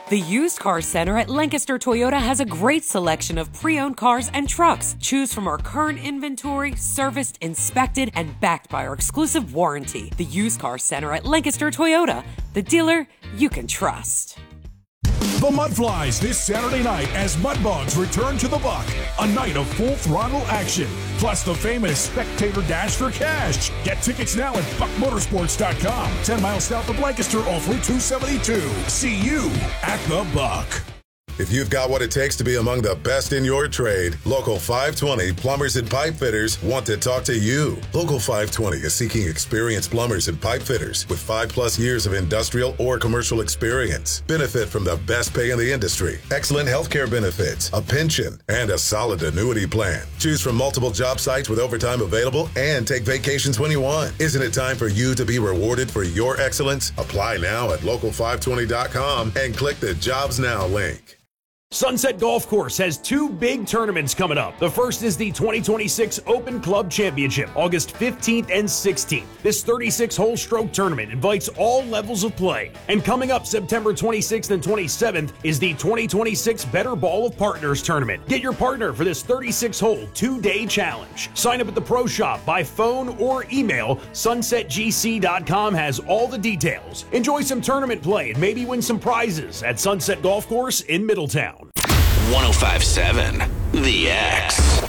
The Used Car Center at Lancaster Toyota has a great selection of pre-owned cars and trucks. Choose from our current inventory, serviced, inspected, and backed by our exclusive warranty. The Used Car Center at Lancaster Toyota, the dealer you can trust. The Mudflies this Saturday night as Mudbugs return to the Buck. A night of full throttle action, plus the famous Spectator Dash for Cash. Get tickets now at buckmotorsports.com. 10 miles south of Lancaster off Route 272. See you at the Buck. If you've got what it takes to be among the best in your trade, Local 520 Plumbers and Pipe Fitters want to talk to you. Local 520 is seeking experienced plumbers and pipe fitters with 5+ years of industrial or commercial experience. Benefit from the best pay in the industry, excellent healthcare benefits, a pension, and a solid annuity plan. Choose from multiple job sites with overtime available and take vacations when you want. Isn't it time for you to be rewarded for your excellence? Apply now at local520.com and click the Jobs Now link. Sunset Golf Course has 2 big tournaments coming up. The first is the 2026 Open Club Championship, August 15th and 16th. This 36-hole stroke tournament invites all levels of play. And coming up September 26th and 27th is the 2026 Better Ball of Partners Tournament. Get your partner for this 36-hole 2-day challenge. Sign up at the Pro Shop by phone or email. SunsetGC.com has all the details. Enjoy some tournament play and maybe win some prizes at Sunset Golf Course in Middletown. 105.7 The X.